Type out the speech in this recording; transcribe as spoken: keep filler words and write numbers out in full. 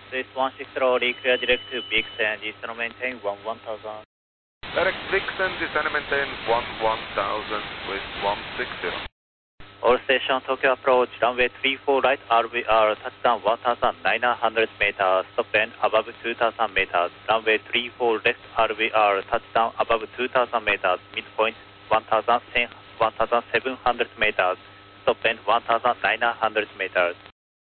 Swiss one six zero, clear direct to Vixen, descend maintain one one thousand. Direct Vixen, descend maintain one one thousand, Swiss one six zero. All station Tokyo approach, runway three four right, R V R, touchdown one thousand nine hundred meters, stop and above two thousand meters, runway three four left, R V R, touchdown above two thousand meters, midpoint one thousand seven hundred meters, stop and one thousand nine hundred meters.